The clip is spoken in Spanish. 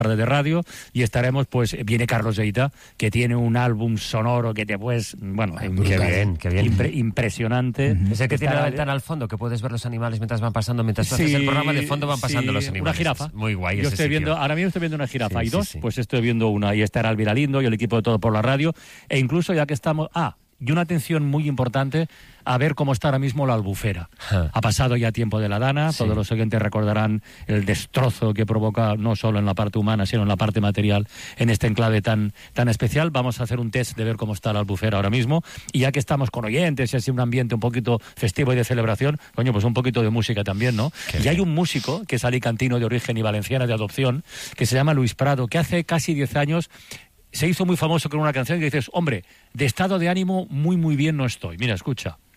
de radio, y estaremos, pues viene Carlos Lleida, que tiene un álbum sonoro que te puedes, bueno, qué bien. Impresionante. Es el que tiene la ventana al fondo, que puedes ver los animales mientras van pasando, mientras tú haces el programa, de fondo van pasando los animales. Una jirafa. Muy guay. Yo estoy viendo, ahora mismo estoy viendo una jirafa, y dos, sí. pues estoy viendo una, y estará Elvira Lindo y el equipo de Todo por la Radio, e incluso ya que estamos, y una atención muy importante a ver cómo está ahora mismo la Albufera. Ha pasado ya tiempo de la Dana, todos los oyentes recordarán el destrozo que provoca no solo en la parte humana, sino en la parte material en este enclave tan especial. Vamos a hacer un test de ver cómo está la Albufera ahora mismo, y ya que estamos con oyentes y así un ambiente un poquito festivo y de celebración, coño, pues un poquito de música también, ¿no? Y hay un músico que es alicantino de origen y valenciana de adopción, que se llama Luis Prado, que hace casi 10 años se hizo muy famoso con una canción que dices, hombre, de estado de ánimo muy bien no estoy. Mira, escucha.